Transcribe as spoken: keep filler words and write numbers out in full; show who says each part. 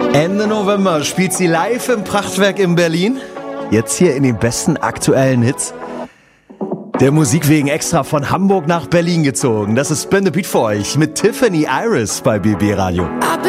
Speaker 1: Ende November spielt sie live im Prachtwerk in Berlin. Jetzt hier in den besten aktuellen Hits. Der Musik wegen extra von Hamburg nach Berlin gezogen. Das ist Spin the Beat für euch mit Tiffany Iris bei B B Radio.